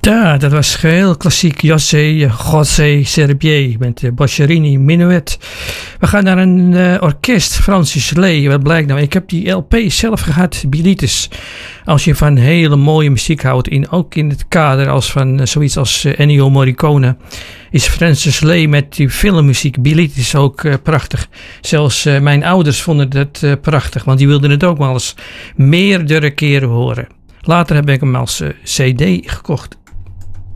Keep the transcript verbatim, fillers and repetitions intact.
Ja, dat was heel klassiek. José José Serbier met de Boccherini Minuet. We gaan naar een uh, orkest, Francis Lee. Wat blijkt nou? Ik heb die L P zelf gehad, Bilitis. Als je van hele mooie muziek houdt, in, ook in het kader als van uh, zoiets als uh, Ennio Morricone, is Francis Lee met die filmmuziek Bilitis ook uh, prachtig. Zelfs uh, mijn ouders vonden dat uh, prachtig, want die wilden het ook wel eens meerdere keren horen. Later heb ik hem als uh, C D gekocht.